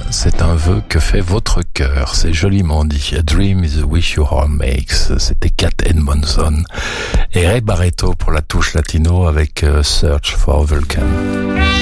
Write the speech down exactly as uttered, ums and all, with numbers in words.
c'est un vœu que fait votre cœur. C'est joliment dit. A dream is a wish your heart makes. C'était Kat Edmondson et Ray Barretto pour la touche latino avec uh, Search for Vulcan.